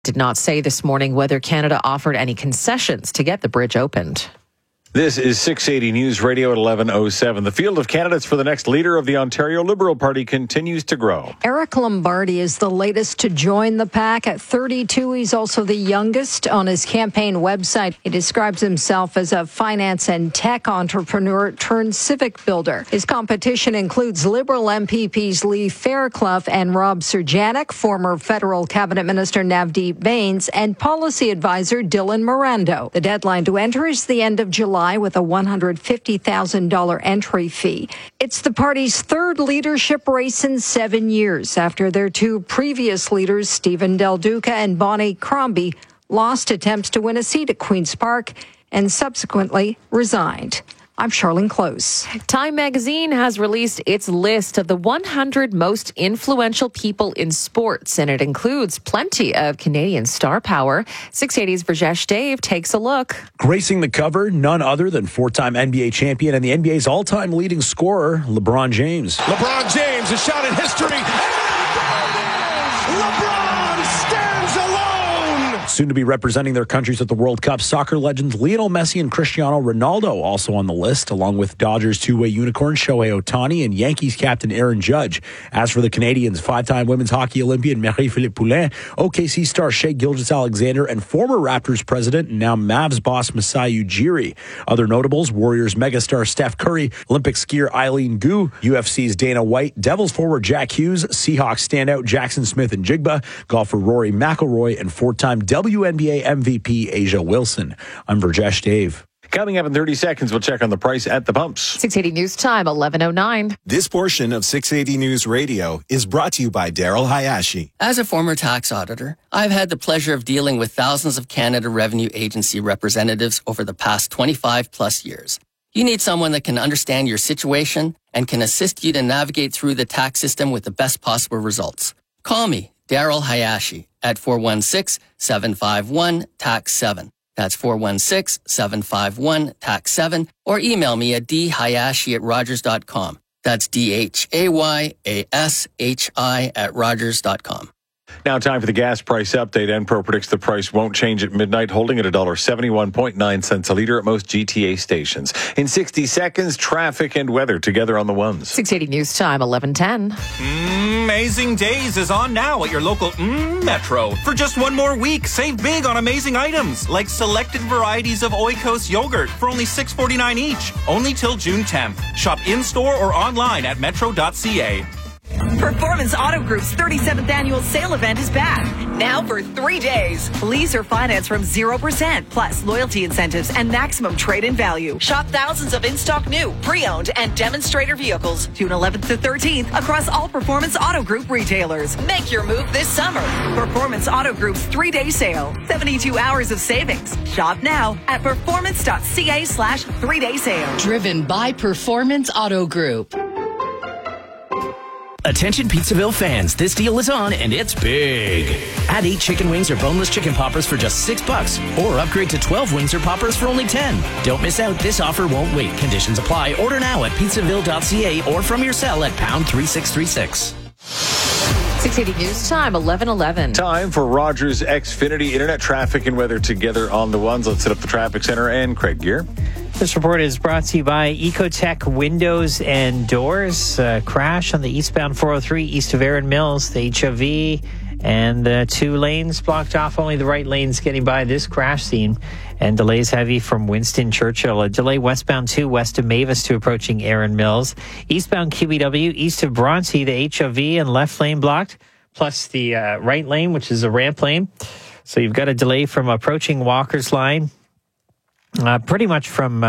did not say this morning whether Canada offered any concessions to get the bridge opened. This is 680 News Radio at 11:07. The field of candidates for the next leader of the Ontario Liberal Party continues to grow. Eric Lombardi is the latest to join the pack. At 32, he's also the youngest. On his campaign website, he describes himself as a finance and tech entrepreneur turned civic builder. His competition includes Liberal MPPs Lee Fairclough and Rob Serjanik, former federal cabinet minister Navdeep Bains, and policy advisor Dylan Morando. The deadline to enter is the end of July, with a $150,000 entry fee. It's the party's third leadership race in 7 years after their two previous leaders, Stephen Del Duca and Bonnie Crombie, lost attempts to win a seat at Queen's Park and subsequently resigned. I'm Charlene Close. Time magazine has released its list of the 100 most influential people in sports, and it includes plenty of Canadian star power. 680's Brajesh Dave takes a look. Gracing the cover, none other than four-time NBA champion and the NBA's all-time leading scorer, LeBron James. LeBron James, a shot in history. LeBron stands alone. Soon to be representing their countries at the World Cup, soccer legends Lionel Messi and Cristiano Ronaldo also on the list, along with Dodgers two-way unicorn Shohei Ohtani and Yankees captain Aaron Judge. As for the Canadians, five-time women's hockey Olympian Marie-Philippe Poulin, OKC star Shai Gilgeous-Alexander, and former Raptors president and now Mavs boss Masai Ujiri. Other notables, Warriors megastar Steph Curry, Olympic skier Eileen Gu, UFC's Dana White, Devils forward Jack Hughes, Seahawks standout Jackson Smith and Jigba, golfer Rory McIlroy, and four-time WNBA MVP Asia Wilson. I'm Brajesh Dave. Coming up in 30 seconds, we'll check on the price at the pumps. 680 News Time, 11:09. This portion of 680 News Radio is brought to you by Daryl Hayashi. As a former tax auditor, I've had the pleasure of dealing with thousands of Canada Revenue Agency representatives over the past 25 plus years. You need someone that can understand your situation and can assist you to navigate through the tax system with the best possible results. Call me, Daryl Hayashi, at 416-751-TAX-7. That's 416-751-TAX-7, or email me at dhayashi@rogers.com. That's DHAYASHI@rogers.com. Now time for the gas price update. Enpro predicts the price won't change at midnight, holding at $1.71.9 a litre at most GTA stations. In 60 seconds, traffic and weather together on the ones. 680 News Time, 11:10. Amazing Days is on now at your local Metro. For just one more week, save big on amazing items like selected varieties of Oikos yogurt for only $6.49 each. Only till June 10th. Shop in-store or online at metro.ca. Performance Auto Group's 37th annual sale event is back. Now for 3 days. Lease or finance from 0%, plus loyalty incentives and maximum trade-in value. Shop thousands of in-stock new, pre-owned, and demonstrator vehicles June 11th to 13th across all Performance Auto Group retailers. Make your move this summer. Performance Auto Group's 3-day sale. 72 hours of savings. Shop now at performance.ca/3-day sale. Driven by Performance Auto Group. Attention Pizzaville fans, this deal is on and it's big. Add 8 chicken wings or boneless chicken poppers for just $6, or upgrade to 12 wings or poppers for only $10. Don't miss out, this offer won't wait. Conditions apply. Order now at pizzaville.ca or from your cell at pound 3636. 680 News Time, 11:11. Time for Rogers Xfinity Internet traffic and weather together on the ones. Let's set up the traffic center and Craig Gear. This report is brought to you by Ecotech Windows and Doors. Crash on the eastbound 403 east of Erin Mills, the HOV, and 2 lanes blocked off. Only the right lanes getting by this crash scene. And delays heavy from Winston Churchill. A delay westbound 2 west of Mavis to approaching Erin Mills. Eastbound QEW east of Bronte, the HOV and left lane blocked, plus the right lane, which is a ramp lane. So you've got a delay from approaching Walker's line. Pretty much from,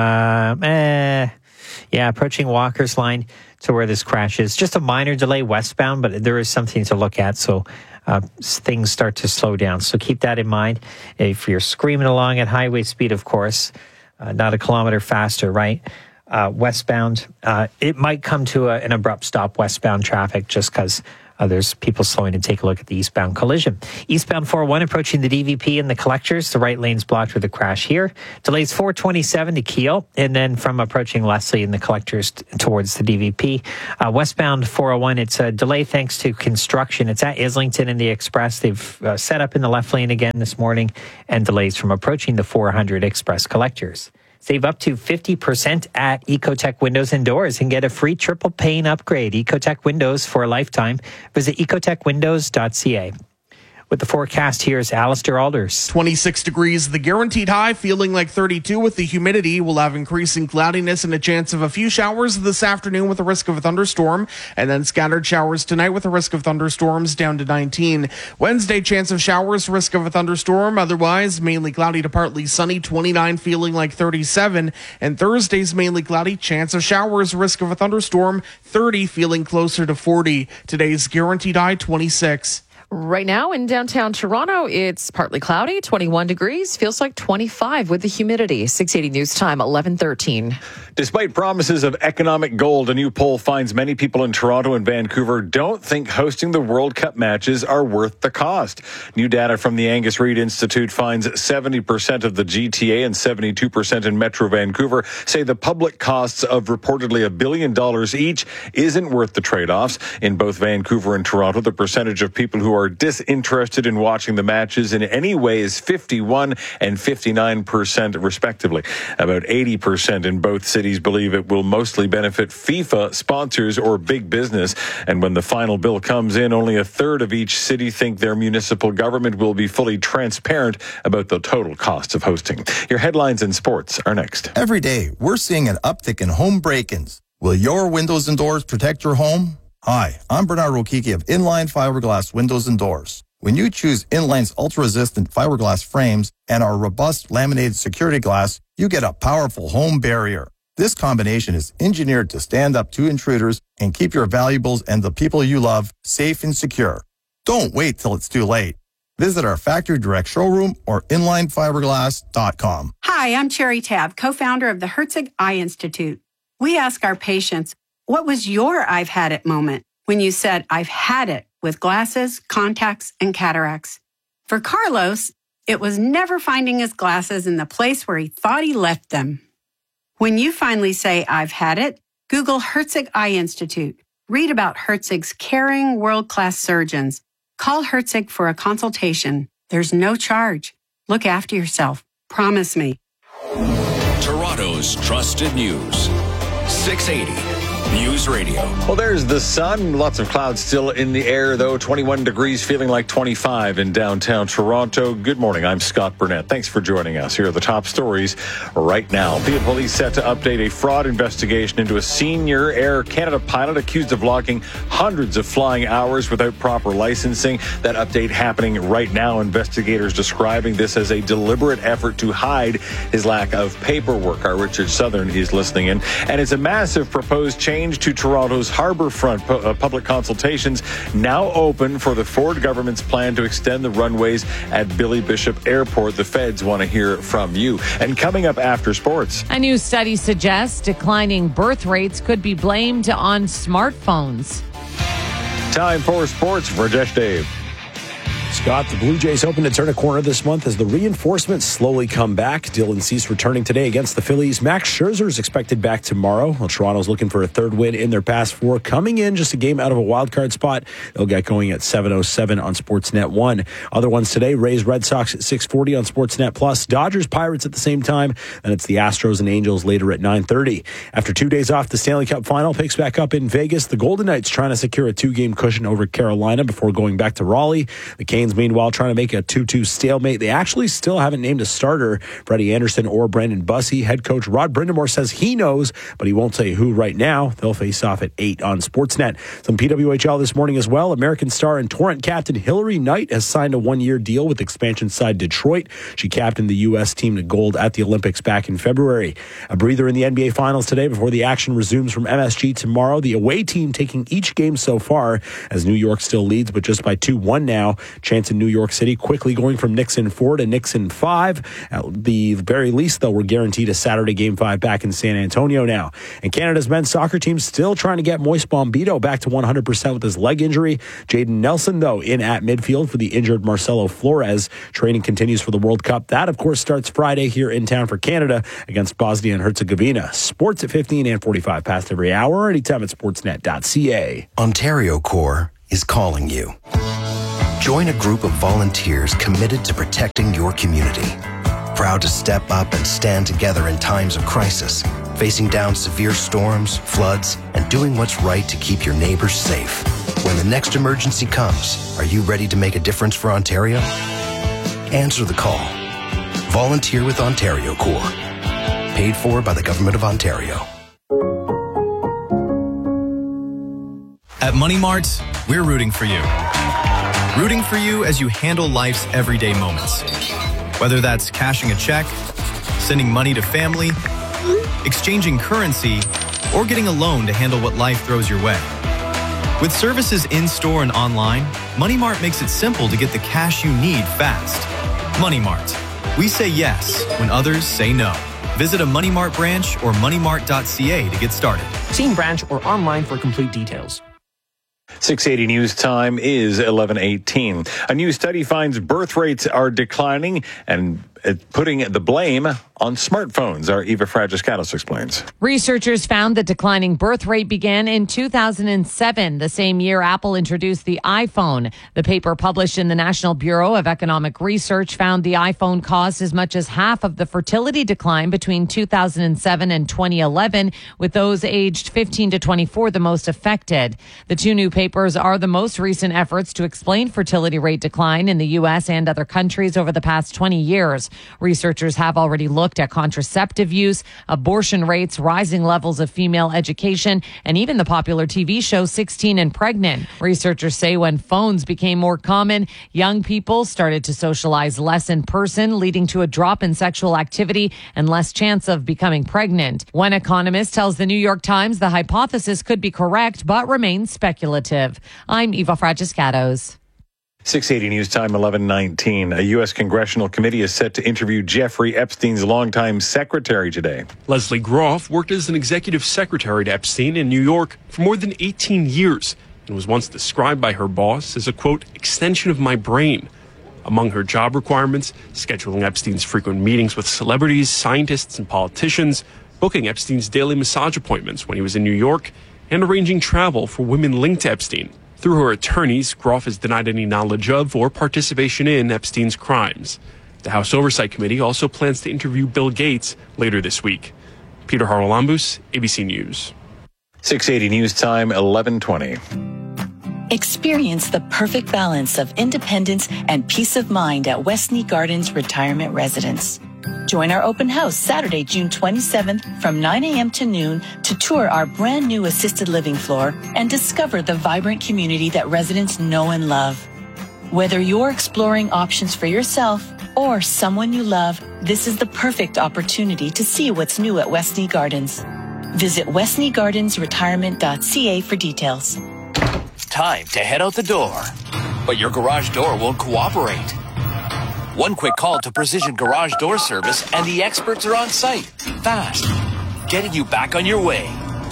approaching Walker's line to where this crash is. Just a minor delay westbound, but there is something to look at. So things start to slow down. So keep that in mind. If you're screaming along at highway speed, of course, not a kilometer faster, right? Westbound, it might come to an abrupt stop westbound traffic just because There's people slowing to take a look at the eastbound collision. Eastbound 401 approaching the DVP and the collectors. The right lane's blocked with a crash here. Delays 427 to Kiel, and then from approaching Leslie and the collectors towards the DVP. Westbound 401, it's a delay thanks to construction. It's at Islington and the Express. They've set up in the left lane again this morning, and delays from approaching the 400 Express collectors. Save up to 50% at Ecotech Windows and Doors and get a free triple pane upgrade. Ecotech Windows for a lifetime. Visit ecotechwindows.ca. With the forecast, here's Alistair Alders. 26 degrees, the guaranteed high, feeling like 32 with the humidity. We'll have increasing cloudiness and a chance of a few showers this afternoon with a risk of a thunderstorm, and then scattered showers tonight with a risk of thunderstorms down to 19. Wednesday, chance of showers, risk of a thunderstorm. Otherwise, mainly cloudy to partly sunny, 29, feeling like 37. And Thursday's mainly cloudy, chance of showers, risk of a thunderstorm, 30, feeling closer to 40. Today's guaranteed high, 26. Right now in downtown Toronto, it's partly cloudy, 21 degrees, feels like 25 with the humidity. 680 News Time, 11:13. Despite promises of economic gold, a new poll finds many people in Toronto and Vancouver don't think hosting the World Cup matches are worth the cost. New data from the Angus Reid Institute finds 70% of the GTA and 72% in Metro Vancouver say the public costs of reportedly $1 billion each isn't worth the trade-offs. In both Vancouver and Toronto, the percentage of people who are disinterested in watching the matches in any way is 51 and 59% respectively. About 80% in both cities believe it will mostly benefit FIFA, sponsors, or big business. And when the final bill comes in, only a third of each city think their municipal government will be fully transparent about the total cost of hosting. Your headlines and sports are next. Every day, we're seeing an uptick in home break-ins. Will your windows and doors protect your home? Hi, I'm Bernard Rokiki of Inline Fiberglass Windows and Doors. When you choose Inline's ultra-resistant fiberglass frames and our robust laminated security glass, you get a powerful home barrier. This combination is engineered to stand up to intruders and keep your valuables and the people you love safe and secure. Don't wait till it's too late. Visit our factory direct showroom or inlinefiberglass.com. Hi, I'm Cherry Tabb, co-founder of the Herzig Eye Institute. We ask our patients, what was your I've had it moment when you said, I've had it with glasses, contacts, and cataracts? For Carlos, it was never finding his glasses in the place where he thought he left them. When you finally say, I've had it, Google Herzig Eye Institute. Read about Herzig's caring, world-class surgeons. Call Herzig for a consultation. There's no charge. Look after yourself. Promise me. Toronto's trusted news. 680 News Radio. Well, there's the sun. Lots of clouds still in the air, though. 21 degrees, feeling like 25 in downtown Toronto. Good morning. I'm Scott Burnett. Thanks for joining us. Here are the top stories right now. Peel Police set to update a fraud investigation into a senior Air Canada pilot accused of logging hundreds of flying hours without proper licensing. That update happening right now. Investigators describing this as a deliberate effort to hide his lack of paperwork. Our Richard Southern is listening in. And it's a massive proposed change to Toronto's harbourfront. Public consultations now open for the Ford government's plan to extend the runways at Billy Bishop Airport. The feds want to hear from you. And coming up after sports. A new study suggests declining birth rates could be blamed on smartphones. Time for sports. Rajesh Dave. Scott, the Blue Jays hoping to turn a corner this month as the reinforcements slowly come back. Dylan Cease returning today against the Phillies. Max Scherzer is expected back tomorrow. Well, Toronto's looking for a third win in their past four. Coming in just a game out of a wild card spot. They'll get going at 7:07 on Sportsnet 1. Other ones today, Rays Red Sox at 6:40 on Sportsnet Plus. Dodgers Pirates at the same time. Then it's the Astros and Angels later at 9:30. After 2 days off, the Stanley Cup final picks back up in Vegas. The Golden Knights trying to secure a 2-game cushion over Carolina before going back to Raleigh. The Canes, meanwhile, trying to make a 2-2 stalemate. They actually still haven't named a starter, Freddie Anderson or Brandon Bussey. Head coach Rod Brindamore says he knows, but he won't say who right now. They'll face off at 8 on Sportsnet. Some PWHL this morning as well. American star and Torrent captain Hillary Knight has signed a 1-year deal with expansion side Detroit. She captained the U.S. team to gold at the Olympics back in February. A breather in the NBA Finals today before the action resumes from MSG tomorrow. The away team taking each game so far as New York still leads, but just by 2-1 now. chance in New York City, quickly going from Nixon 4 to Nixon 5. At the very least, though, we're guaranteed a Saturday Game 5 back in San Antonio now. And Canada's men's soccer team still trying to get Moise Bombito back to 100% with his leg injury. Jaden Nelson, though, in at midfield for the injured Marcelo Flores. Training continues for the World Cup. That, of course, starts Friday here in town for Canada against Bosnia and Herzegovina. Sports at 15 and 45 past every hour, anytime at sportsnet.ca. Ontario Corps is calling you. Join a group of volunteers committed to protecting your community. Proud to step up and stand together in times of crisis, facing down severe storms, floods, and doing what's right to keep your neighbors safe. When the next emergency comes, are you ready to make a difference for Ontario? Answer the call. Volunteer with Ontario Corps. Paid for by the Government of Ontario. At Money Mart, we're rooting for you. Rooting for you as you handle life's everyday moments. Whether that's cashing a check, sending money to family, exchanging currency, or getting a loan to handle what life throws your way. With services in-store and online, Money Mart makes it simple to get the cash you need fast. Money Mart. We say yes when others say no. Visit a Money Mart branch or moneymart.ca to get started. See in branch or online for complete details. 680 News Time is 11:18. A new study finds birth rates are declining and putting the blame on smartphones. Our Eva Fragiscatos explains. Researchers found the declining birth rate began in 2007, the same year Apple introduced the iPhone. The paper published in the National Bureau of Economic Research found the iPhone caused as much as half of the fertility decline between 2007 and 2011, with those aged 15 to 24 the most affected. The two new papers are the most recent efforts to explain fertility rate decline in the U.S. and other countries over the past 20 years. Researchers have already looked at contraceptive use, abortion rates, rising levels of female education, and even the popular TV show 16 and Pregnant. Researchers say when phones became more common, young people started to socialize less in person, leading to a drop in sexual activity and less chance of becoming pregnant. One economist tells the New York Times the hypothesis could be correct, but remains speculative. I'm Eva Fragiscatos. 680 News Time, 11:19. A U.S. congressional committee is set to interview Jeffrey Epstein's longtime secretary today. Leslie Groff worked as an executive secretary to Epstein in New York for more than 18 years and was once described by her boss as a, quote, extension of my brain. Among her job requirements, scheduling Epstein's frequent meetings with celebrities, scientists, and politicians, booking Epstein's daily massage appointments when he was in New York, and arranging travel for women linked to Epstein. Through her attorneys, Groff has denied any knowledge of or participation in Epstein's crimes. The House Oversight Committee also plans to interview Bill Gates later this week. Peter Haralambous, ABC News. 680 News Time, 11:20. Experience the perfect balance of independence and peace of mind at Westney Gardens Retirement Residence. Join our open house Saturday, June 27th from 9 a.m. to noon to tour our brand new assisted living floor and discover the vibrant community that residents know and love. Whether you're exploring options for yourself or someone you love, this is the perfect opportunity to see what's new at Westney Gardens. Visit westneygardensretirement.ca for details. Time to head out the door, but your garage door won't cooperate. One quick call to Precision Garage Door Service and the experts are on site, fast, getting you back on your way.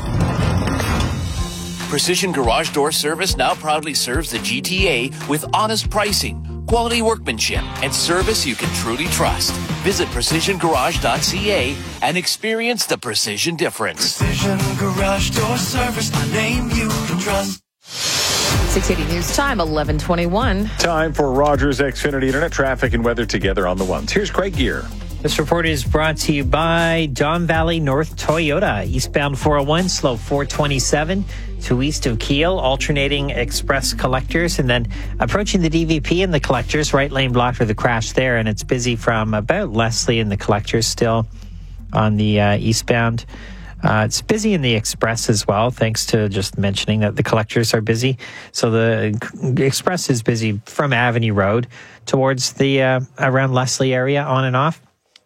Precision Garage Door Service now proudly serves the GTA with honest pricing, quality workmanship, and service you can truly trust. Visit precisiongarage.ca and experience the precision difference. Precision Garage Door Service, a name you can trust. 680 News Time, 11:21. Time for Rogers Xfinity Internet traffic and weather together on the ones. Here's Craig Gear. This report is brought to you by Don Valley North Toyota. Eastbound 401, slow 427 to east of Kiel, alternating express collectors, and then approaching the DVP and the collectors. Right lane blocked with a crash there, and it's busy from about Leslie and the collectors still on the eastbound. It's busy in the express as well, thanks to just mentioning that the collectors are busy. So the express is busy from Avenue Road towards the around Leslie area on and off.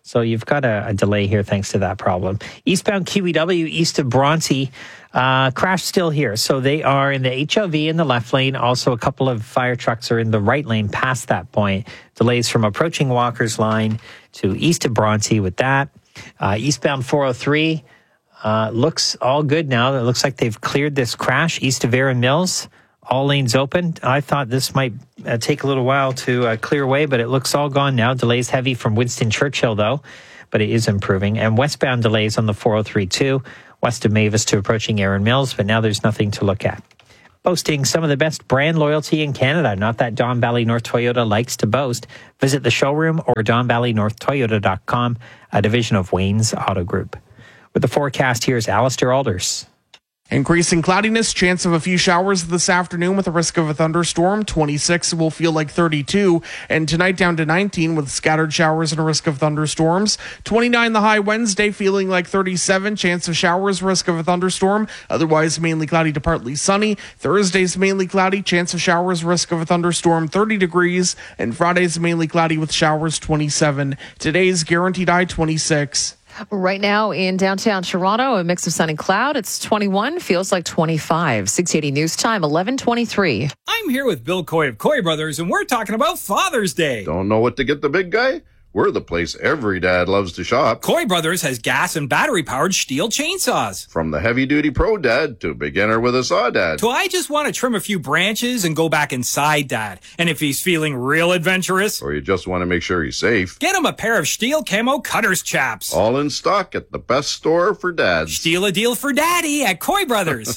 So you've got a delay here thanks to that problem. Eastbound QEW east of Bronte, crash still here. So they are in the HOV in the left lane. Also, a couple of fire trucks are in the right lane past that point. Delays from approaching Walker's line to east of Bronte with that. Eastbound 403 looks all good now. It looks like they've cleared this crash east of Erin Mills. All lanes open. I thought this might take a little while to clear away, but it looks all gone now. Delays heavy from Winston Churchill, though, but it is improving. And westbound delays on the 403 too, west of Mavis to approaching Erin Mills, but now there's nothing to look at. Boasting some of the best brand loyalty in Canada, not that Don Valley North Toyota likes to boast. Visit the showroom or DonValleyNorthToyota.com, a division of Wayne's Auto Group. With the forecast, here's Alistair Alders. Increasing cloudiness, chance of a few showers this afternoon with a risk of a thunderstorm. 26 will feel like 32. And tonight down to 19 with scattered showers and a risk of thunderstorms. 29 the high Wednesday, feeling like 37. Chance of showers, risk of a thunderstorm. Otherwise mainly cloudy to partly sunny. Thursday's mainly cloudy, chance of showers, risk of a thunderstorm, 30 degrees. And Friday's mainly cloudy with showers, 27. Today's guaranteed high, 26. Right now in downtown Toronto, a mix of sun and cloud. It's 21, feels like 25. 680 News Time, 11:23. I'm here with Bill Coy of Coy Brothers, and we're talking about Father's Day. Don't know what to get the big guy? We're the place every dad loves to shop. Coy Brothers has gas and battery-powered Stihl chainsaws. From the heavy-duty pro dad to beginner with a saw dad. So I just want to trim a few branches and go back inside dad. And if he's feeling real adventurous, or you just want to make sure he's safe, get him a pair of Stihl camo cutters chaps. All in stock at the best store for dads. Steal a deal for daddy at Coy Brothers.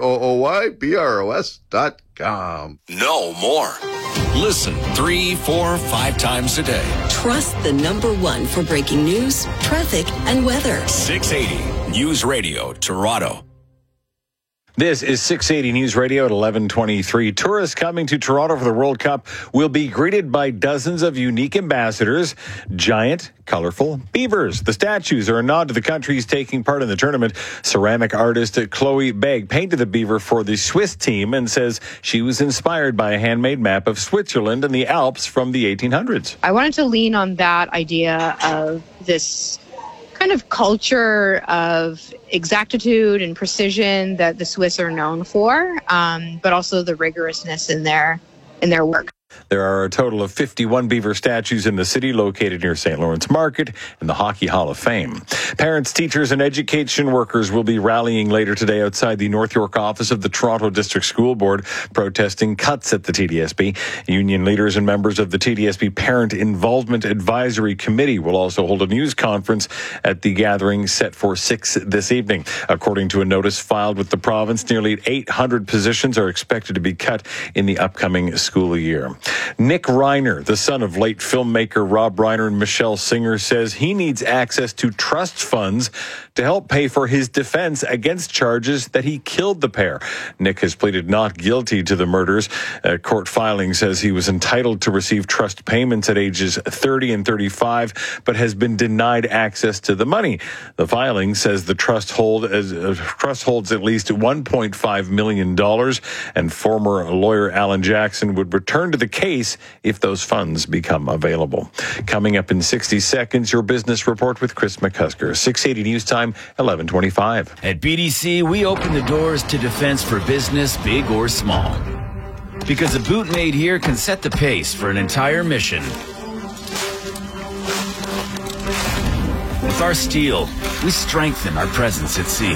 KOOYBROS.com. Know more. Listen 3, 4, 5 times a day. Trust the #1 for breaking news, traffic, and weather. 680 News Radio, Toronto. This is 680 News Radio at 11:23. Tourists coming to Toronto for the World Cup will be greeted by dozens of unique ambassadors, giant, colorful beavers. The statues are a nod to the countries taking part in the tournament. Ceramic artist Chloe Begg painted the beaver for the Swiss team and says she was inspired by a handmade map of Switzerland and the Alps from the 1800s. I wanted to lean on that idea of this kind of culture of exactitude and precision that the Swiss are known for, but also the rigorousness in their work. There are a total of 51 beaver statues in the city located near St. Lawrence Market and the Hockey Hall of Fame. Parents, teachers, and education workers will be rallying later today outside the North York office of the Toronto District School Board, protesting cuts at the TDSB. Union leaders and members of the TDSB Parent Involvement Advisory Committee will also hold a news conference at the gathering set for 6 this evening. According to a notice filed with the province, nearly 800 positions are expected to be cut in the upcoming school year. Nick Reiner, the son of late filmmaker Rob Reiner and Michelle Singer, says he needs access to trust funds to help pay for his defense against charges that he killed the pair. Nick has pleaded not guilty to the murders. A court filing says he was entitled to receive trust payments at ages 30 and 35, but has been denied access to the money. The filing says the trust holds at least $1.5 million, and former lawyer Alan Jackson would return to the case if those funds become available. Coming up in 60 seconds, your business report with Chris McCusker. 680 News Time, 11:25. At BDC, we open the doors to defense for business, big or small. Because a boot made here can set the pace for an entire mission. With our steel, we strengthen our presence at sea.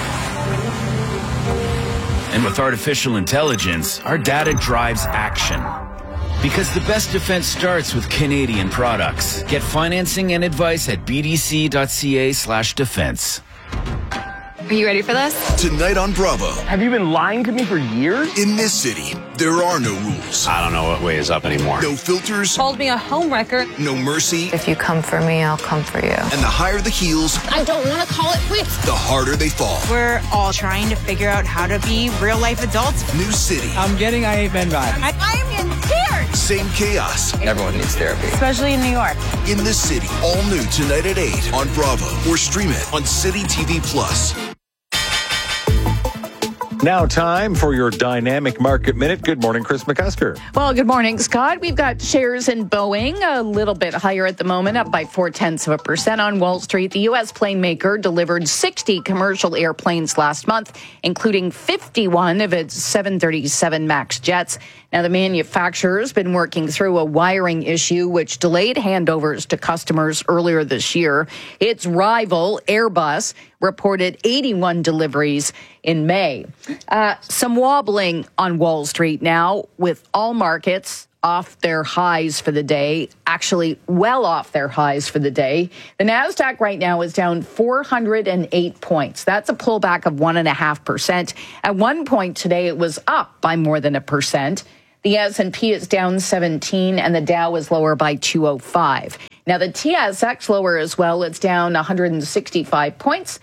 And with artificial intelligence, our data drives action. Because the best defense starts with Canadian products. Get financing and advice at bdc.ca/defense. Are you ready for this? Tonight on Bravo. Have you been lying to me for years? In this city, there are no rules. I don't know what way is up anymore. No filters. Called me a homewrecker. No mercy. If you come for me, I'll come for you. And the higher the heels, I don't want to call it quits. the harder they fall. We're all trying to figure out how to be real-life adults. New city. I'm getting I Hate Men vibes. I'm in tears. Same chaos. Everyone needs therapy. Especially in New York. In this city. All new tonight at 8 on Bravo. Or stream it on City TV Plus. Now time for your Dynamic Market Minute. Good morning, Chris McCusker. Well, good morning, Scott. We've got shares in Boeing a little bit higher at the moment, up by 0.4% on Wall Street. The U.S. plane maker delivered 60 commercial airplanes last month, including 51 of its 737 MAX jets. Now, the manufacturer's been working through a wiring issue which delayed handovers to customers earlier this year. Its rival, Airbus, reported 81 deliveries in May. Some wobbling on Wall Street now, with all markets off their highs for the day, actually well off their highs for the day. The NASDAQ right now is down 408 points. That's a pullback of 1.5%. At one point today, it was up by more than 1%. The S&P is down 17 and the Dow is lower by 205. Now the TSX lower as well. It's down 165 points,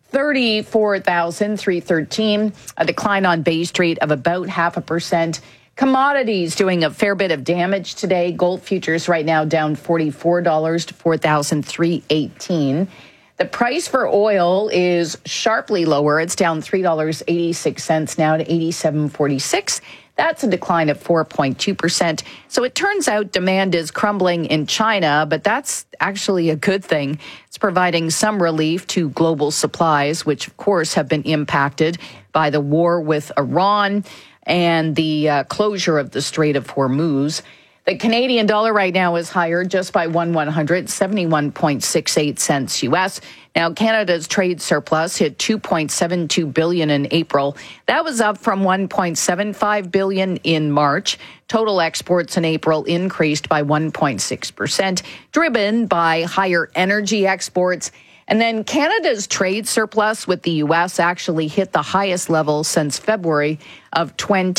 34,313, a decline on Bay Street of about 0.5%. Commodities doing a fair bit of damage today. Gold futures right now down $44 to $4,318. The price for oil is sharply lower. It's down $3.86 now to $87.46. That's a decline of 4.2%. So it turns out demand is crumbling in China, but that's actually a good thing. It's providing some relief to global supplies, which of course have been impacted by the war with Iran and the closure of the Strait of Hormuz. The Canadian dollar right now is higher just by 1/100, 71.68 cents U.S. Now, Canada's trade surplus hit $2.72 billion in April. That was up from $1.75 billion in March. Total exports in April increased by 1.6%, driven by higher energy exports. And then Canada's trade surplus with the U.S. actually hit the highest level since February of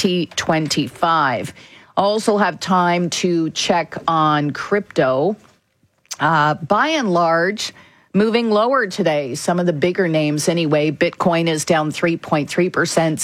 2025. Also have time to check on crypto. By and large, moving lower today. Some of the bigger names anyway. Bitcoin is down 3.3%,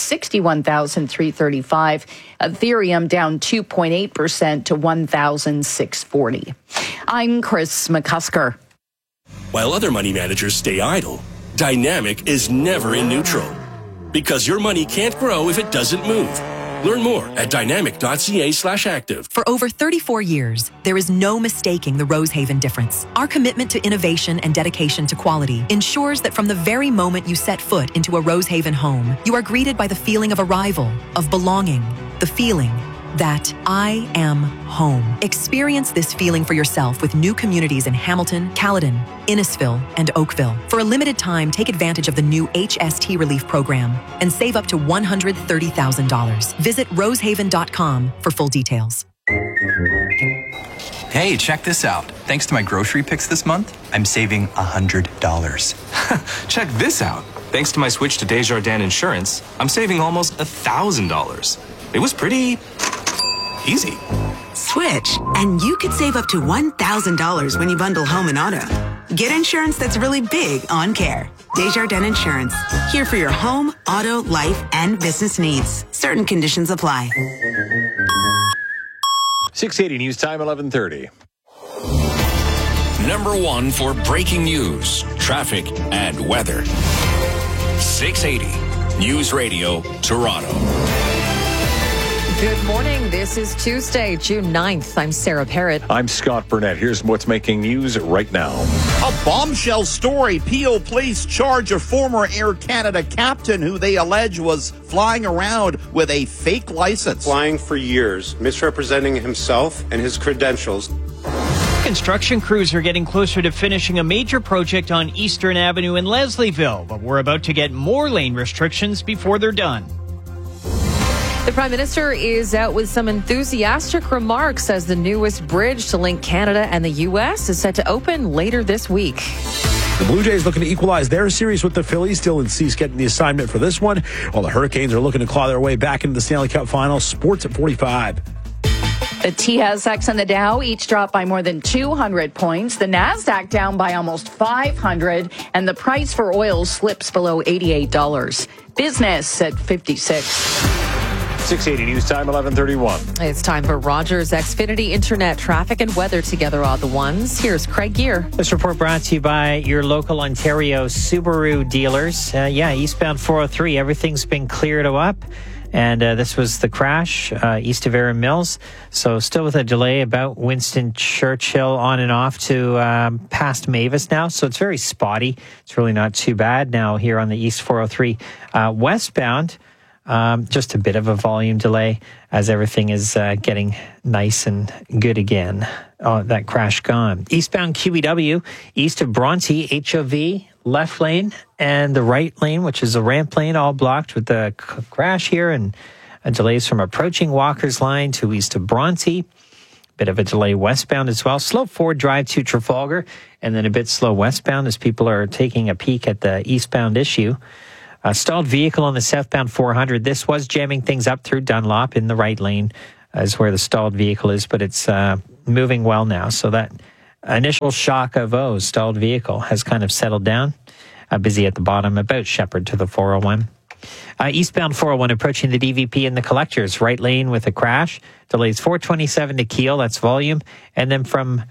61,335. Ethereum down 2.8% to 1,640. I'm Chris McCusker. While other money managers stay idle, Dynamic is never in neutral. Because your money can't grow if it doesn't move. Learn more at dynamic.ca/active. For over 34 years, there is no mistaking the Rosehaven difference. Our commitment to innovation and dedication to quality ensures that from the very moment you set foot into a Rosehaven home, you are greeted by the feeling of arrival, of belonging, the feeling that I am home. Experience this feeling for yourself with new communities in Hamilton, Caledon, Innisfil, and Oakville. For a limited time, take advantage of the new HST Relief Program and save up to $130,000. Visit rosehaven.com for full details. Hey, check this out. Thanks to my grocery picks this month, I'm saving $100. Check this out. Thanks to my switch to Desjardins Insurance, I'm saving almost $1,000. It was pretty easy. Switch, and you could save up to $1,000 when you bundle home and auto. Get insurance that's really big on care. Desjardins Insurance, here for your home, auto, life, and business needs. Certain conditions apply. 680 News Time, 11:30. Number one for breaking news, traffic, and weather. 680 News Radio, Toronto. Good morning. This is Tuesday, June 9th. I'm Sarah Parrott. I'm Scott Burnett. Here's what's making news right now. A bombshell story. Peel Police charge a former Air Canada captain who they allege was flying around with a fake license. Flying for years, misrepresenting himself and his credentials. Construction crews are getting closer to finishing a major project on Eastern Avenue in Leslieville, but we're about to get more lane restrictions before they're done. The Prime Minister is out with some enthusiastic remarks as the newest bridge to link Canada and the U.S. is set to open later this week. The Blue Jays looking to equalize their series with the Phillies. Dylan Cease getting the assignment for this one, while the Hurricanes are looking to claw their way back into the Stanley Cup Final. Sports at 45. The TSX and the Dow each dropped by more than 200 points. The NASDAQ down by almost 500, and the price for oil slips below $88. Business at 56. 680 News Time, 11:31. It's time for Rogers Xfinity Internet traffic and weather together all the ones. Here's Craig Gear. This report brought to you by your local Ontario Subaru dealers. Eastbound 403, everything's been cleared up. And this was the crash east of Erin Mills. So still with a delay about Winston Churchill on and off to past Mavis now. So it's very spotty. It's really not too bad now here on the East 403. Westbound, just a bit of a volume delay as everything is getting nice and good again. That crash gone. Eastbound QEW, east of Bronte, HOV, left lane, and the right lane, which is a ramp lane, all blocked with the crash here, and delays from approaching Walker's line to east of Bronte. Bit of a delay westbound as well. Slow forward drive to Trafalgar, and then a bit slow westbound as people are taking a peek at the eastbound issue. A stalled vehicle on the southbound 400. This was jamming things up through Dunlop in the right lane is where the stalled vehicle is, but it's moving well now. So that initial shock of, stalled vehicle has kind of settled down. Busy at the bottom, about Shepherd to the 401. Eastbound 401 approaching the DVP in the collectors. Right lane with a crash. Delays 427 to Keele, that's volume. And then from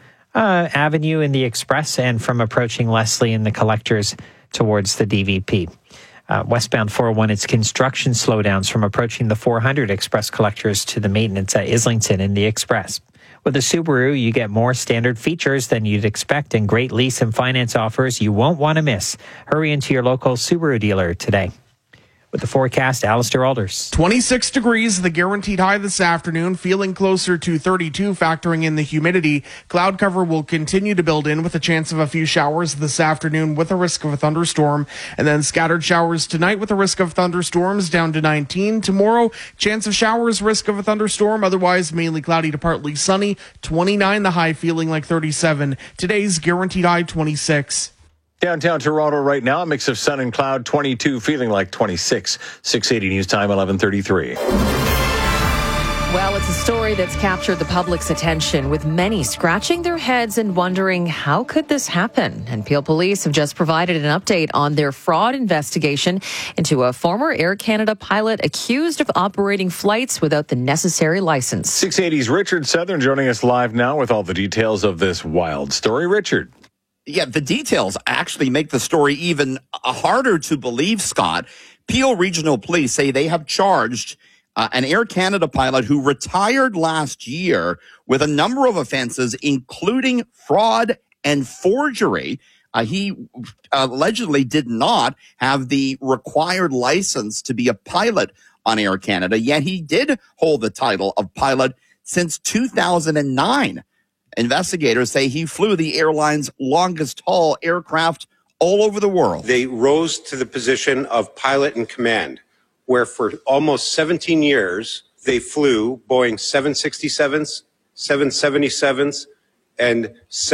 Avenue in the Express and from approaching Leslie in the collectors towards the DVP. Westbound 401, it's construction slowdowns from approaching the 400 Express collectors to the maintenance at Islington in the Express. With a Subaru, you get more standard features than you'd expect and great lease and finance offers you won't want to miss. Hurry into your local Subaru dealer today. With the forecast, Alistair Alders. 26 degrees, the guaranteed high this afternoon, feeling closer to 32, factoring in the humidity. Cloud cover will continue to build in with a chance of a few showers this afternoon with a risk of a thunderstorm. And then scattered showers tonight with a risk of thunderstorms down to 19. Tomorrow, chance of showers, risk of a thunderstorm. Otherwise, mainly cloudy to partly sunny. 29 the high, feeling like 37. Today's guaranteed high, 26. Downtown Toronto right now, a mix of sun and cloud, 22, feeling like 26. 680 News Time, 11:33. Well, it's a story that's captured the public's attention, with many scratching their heads and wondering, how could this happen? And Peel Police have just provided an update on their fraud investigation into a former Air Canada pilot accused of operating flights without the necessary license. 680's Richard Southern joining us live now with all the details of this wild story. Richard. Yeah, the details actually make the story even harder to believe, Scott. Peel Regional Police say they have charged an Air Canada pilot who retired last year with a number of offenses, including fraud and forgery. He allegedly did not have the required license to be a pilot on Air Canada, yet he did hold the title of pilot since 2009. Investigators say he flew the airline's longest haul aircraft all over the world. They rose to the position of pilot in command, where for almost 17 years, they flew Boeing 767s, 777s, and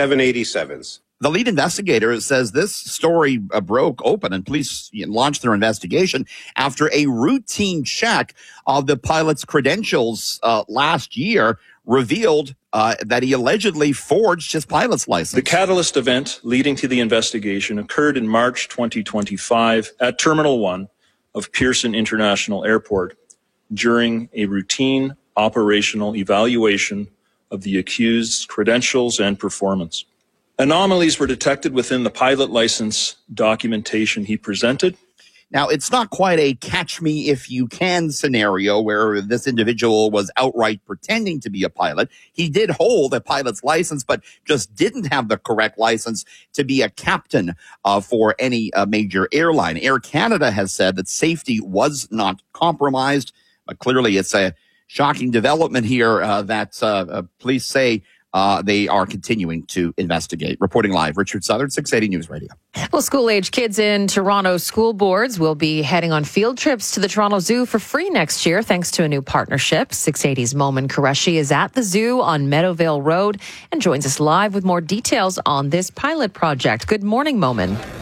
787s. The lead investigator says this story broke open and police launched their investigation after a routine check of the pilot's credentials last year revealed that he allegedly forged his pilot's license. The catalyst event leading to the investigation occurred in March 2025 at Terminal 1 of Pearson International Airport during a routine operational evaluation of the accused's credentials and performance. Anomalies were detected within the pilot license documentation he presented. Now, it's not quite a catch me if you can scenario where this individual was outright pretending to be a pilot. He did hold a pilot's license, but just didn't have the correct license to be a captain for any major airline. Air Canada has said that safety was not compromised. Clearly, it's a shocking development here that police say they are continuing to investigate. Reporting live, Richard Southern, 680 News Radio. Well, school-age kids in Toronto school boards will be heading on field trips to the Toronto Zoo for free next year, thanks to a new partnership. 680's Momin Qureshi is at the zoo on Meadowvale Road and joins us live with more details on this pilot project. Good morning, Momin.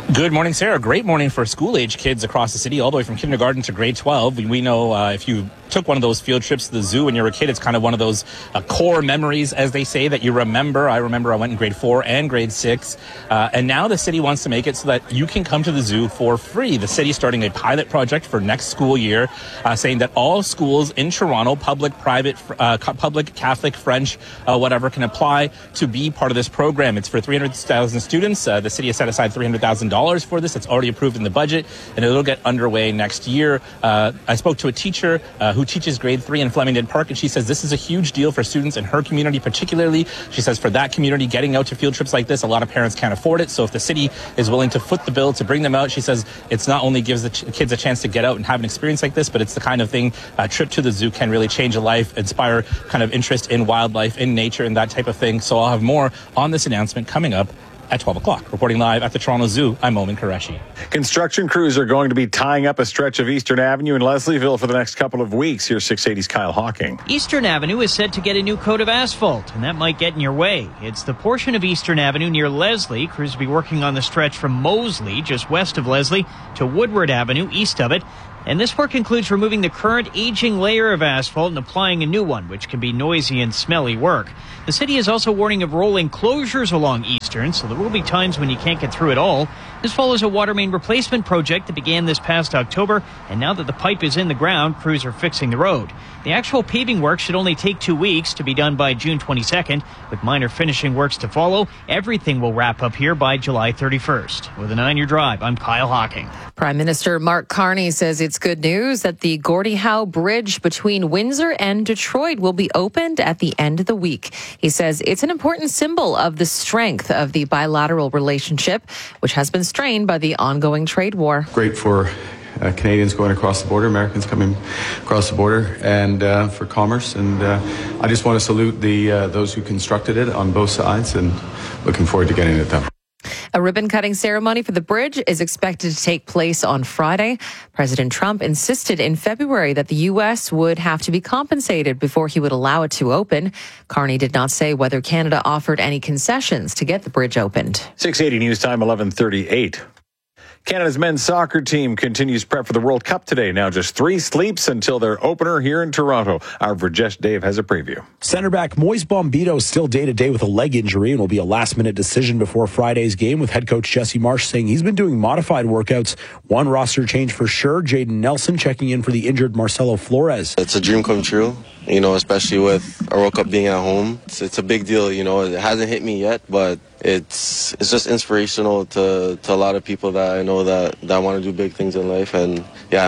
Good morning, Sarah. Great morning for school-age kids across the city, all the way from kindergarten to grade 12. We know if you took one of those field trips to the zoo when you were a kid, it's kind of one of those core memories, as they say, that you remember. I remember I went in grade 4 and grade 6. And now the city wants to make it so that you can come to the zoo for free. The city's starting a pilot project for next school year, saying that all schools in Toronto, public, private, public, Catholic, French, whatever, can apply to be part of this program. It's for 300,000 students. The city has set aside $300,000 for this. It's already approved in the budget, and it'll get underway next year. I spoke to a teacher who teaches grade 3 in Flemington Park, and she says this is a huge deal for students in her community particularly. She says for that community, getting out to field trips like this, a lot of parents can't afford it. So if the city is willing to foot the bill to bring them out, she says it's not only gives the kids a chance to get out and have an experience like this, but it's the kind of thing, a trip to the zoo can really change a life, inspire kind of interest in wildlife, in nature, and that type of thing. So I'll have more on this announcement coming up at 12 o'clock. Reporting live at the Toronto Zoo, I'm Momin Qureshi. Construction crews are going to be tying up a stretch of Eastern Avenue in Leslieville for the next couple of weeks. Here's 680's Kyle Hawking. Eastern Avenue is set to get a new coat of asphalt, and that might get in your way. It's the portion of Eastern Avenue near Leslie. Crews will be working on the stretch from Moseley, just west of Leslie, to Woodward Avenue, east of it. And this work includes removing the current aging layer of asphalt and applying a new one, which can be noisy and smelly work. The city is also warning of rolling closures along Eastern, so there will be times when you can't get through at all. This follows a water main replacement project that began this past October, and now that the pipe is in the ground, crews are fixing the road. The actual paving work should only take 2 weeks to be done by June 22nd, with minor finishing works to follow. Everything will wrap up here by July 31st. With a 9-year drive, I'm Kyle Hawking. Prime Minister Mark Carney says it's good news that the Gordie Howe Bridge between Windsor and Detroit will be opened at the end of the week. He says it's an important symbol of the strength of the bilateral relationship, which has been strained by the ongoing trade war. Great for Canadians going across the border, Americans coming across the border, and for commerce. And I just want to salute those who constructed it on both sides, and looking forward to getting it done. A ribbon-cutting ceremony for the bridge is expected to take place on Friday. President Trump insisted in February that the U.S. would have to be compensated before he would allow it to open. Carney did not say whether Canada offered any concessions to get the bridge opened. 680 News Time, 11:38. Canada's men's soccer team continues prep for the World Cup today. Now just 3 sleeps until their opener here in Toronto. Our Vrajesh Dave has a preview. Center back Moise Bombito is still day-to-day with a leg injury and will be a last-minute decision before Friday's game, with head coach Jesse Marsh saying he's been doing modified workouts. One roster change for sure, Jaden Nelson checking in for the injured Marcelo Flores. It's a dream come true, especially with our World Cup being at home. It's a big deal, it hasn't hit me yet, but it's just inspirational to a lot of people that I know that want to do big things in life, and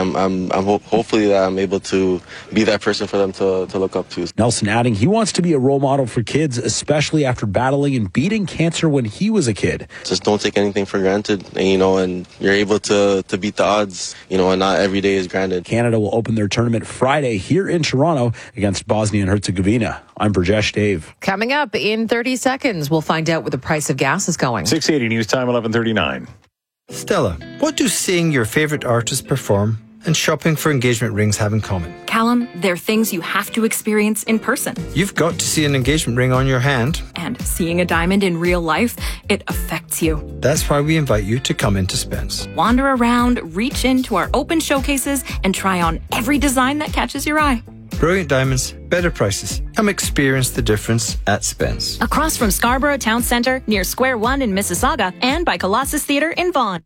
hopefully that I'm able to be that person for them to look up to. Nelson adding he wants to be a role model for kids, especially after battling and beating cancer when he was a kid. Just don't take anything for granted, and you're able to beat the odds, and not every day is granted. Canada will open their tournament Friday here in Toronto against Bosnia and Herzegovina. I'm Vrajesh Dave. Coming up in 30 seconds, we'll find out where the price of gas is going. 680 News Time, 11:39. Stella, what do seeing your favorite artist perform and shopping for engagement rings have in common? Callum, they're things you have to experience in person. You've got to see an engagement ring on your hand. And seeing a diamond in real life, it affects you. That's why we invite you to come into Spence. Wander around, reach into our open showcases, and try on every design that catches your eye. Brilliant diamonds, better prices. Come experience the difference at Spence. Across from Scarborough Town Centre, near Square One in Mississauga, and by Colossus Theatre in Vaughan.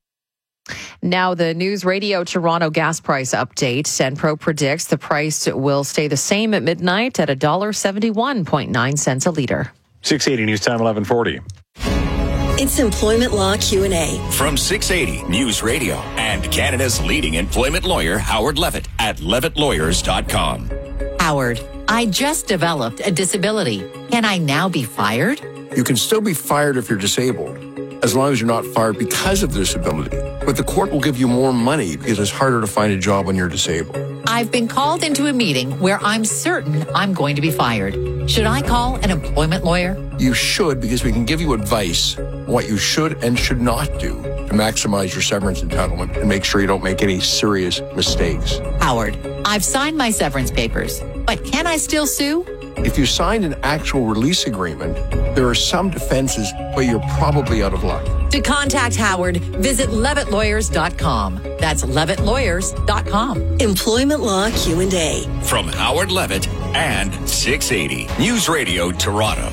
Now, the News Radio Toronto gas price update. Centro predicts the price will stay the same at midnight at $1.71.9 a litre. 680 News Time, 11:40. It's Employment Law Q&A. From 680 News Radio and Canada's leading employment lawyer, Howard Levitt, at levittlawyers.com. Howard, I just developed a disability. Can I now be fired? You can still be fired if you're disabled, as long as you're not fired because of the disability. But the court will give you more money because it's harder to find a job when you're disabled. I've been called into a meeting where I'm certain I'm going to be fired. Should I call an employment lawyer? You should, because we can give you advice on what you should and should not do to maximize your severance entitlement and make sure you don't make any serious mistakes. Howard, I've signed my severance papers, but can I still sue? If you signed an actual release agreement, there are some defenses, but you're probably out of luck. To contact Howard, visit LevittLawyers.com. That's LevittLawyers.com. Employment Law Q&A. From Howard Levitt and 680 News Radio Toronto.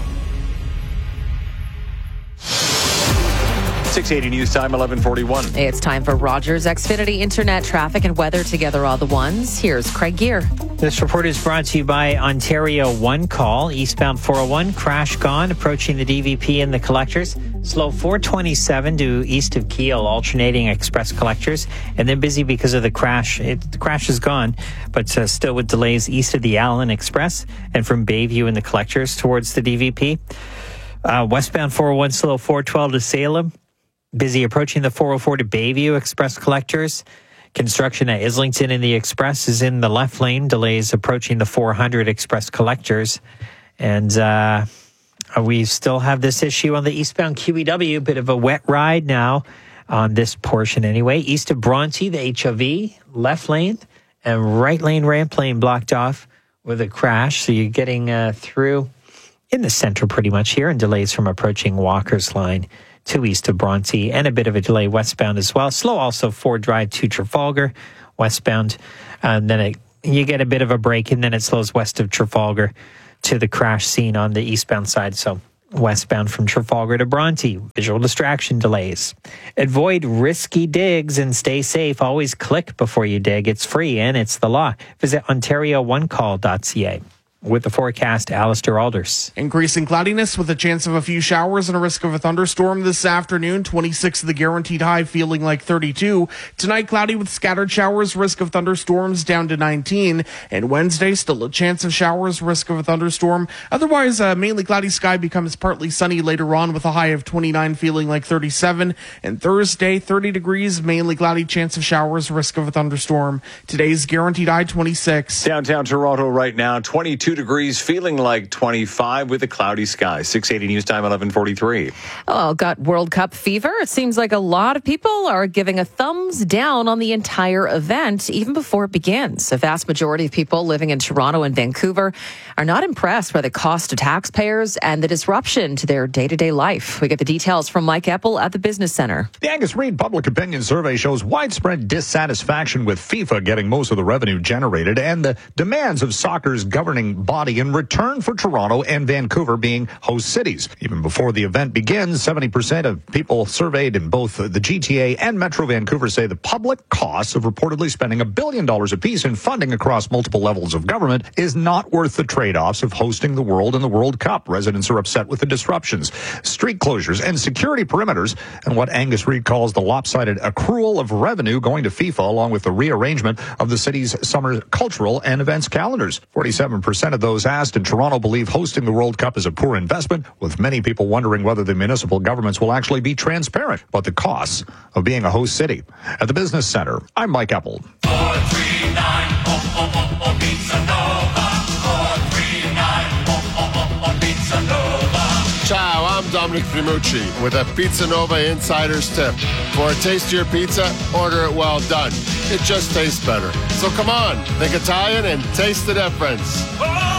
680 News Time, 11:41. It's time for Rogers Xfinity Internet Traffic and Weather Together All the Ones. Here's Craig Gear. This report is brought to you by Ontario One Call. Eastbound 401, crash gone, approaching the DVP and the collectors. Slow 427 to east of Kiel, alternating express collectors. And then busy because of the crash. The crash is gone, but still with delays east of the Allen Express and from Bayview and the collectors towards the DVP. Westbound 401, slow 412 to Salem. Busy approaching the 404 to Bayview express collectors. Construction at Islington in the express is in the left lane. Delays approaching the 400 express collectors. And we still have this issue on the eastbound QEW. Bit of a wet ride now on this portion anyway. East of Bronte, the HOV, left lane and right lane ramp lane blocked off with a crash. So you're getting through in the center pretty much here, and delays from approaching Walker's line to east of Bronte, and a bit of a delay westbound as well. Slow also Ford Drive to Trafalgar, westbound. And then you get a bit of a break, and then it slows west of Trafalgar to the crash scene on the eastbound side. So westbound from Trafalgar to Bronte, visual distraction delays. Avoid risky digs and stay safe. Always click before you dig. It's free and it's the law. Visit OntarioOneCall.ca. With the forecast, Alistair Alders. Increasing cloudiness with a chance of a few showers and a risk of a thunderstorm this afternoon. 26 the guaranteed high, feeling like 32. Tonight, cloudy with scattered showers, risk of thunderstorms down to 19. And Wednesday, still a chance of showers, risk of a thunderstorm. Otherwise, mainly cloudy sky becomes partly sunny later on with a high of 29, feeling like 37. And Thursday, 30 degrees, mainly cloudy, chance of showers, risk of a thunderstorm. Today's guaranteed high, 26. Downtown Toronto right now, 22 degrees, feeling like 25 with a cloudy sky. 680 News Time, 11:43. Oh, got World Cup fever. It seems like a lot of people are giving a thumbs down on the entire event, even before it begins. A vast majority of people living in Toronto and Vancouver are not impressed by the cost to taxpayers and the disruption to their day-to-day life. We get the details from Mike Eppel at the Business Center. The Angus Reid Public Opinion Survey shows widespread dissatisfaction with FIFA getting most of the revenue generated and the demands of soccer's governing body in return for Toronto and Vancouver being host cities. Even before the event begins, 70% of people surveyed in both the GTA and Metro Vancouver say the public costs of reportedly spending $1 billion apiece in funding across multiple levels of government is not worth the trade-offs of hosting the World and the World Cup. Residents are upset with the disruptions, street closures, and security perimeters, and what Angus Reid calls the lopsided accrual of revenue going to FIFA, along with the rearrangement of the city's summer cultural and events calendars. 47% of those asked in Toronto believe hosting the World Cup is a poor investment, with many people wondering whether the municipal governments will actually be transparent about the costs of being a host city. At the Business Center, I'm Mike Eppel. 439 Pizza Nova. 439 Pizza Nova. Ciao, I'm Dominic Primucci with a Pizza Nova Insider's Tip. For a tastier pizza, order it well done. It just tastes better. So come on, think Italian and taste the difference.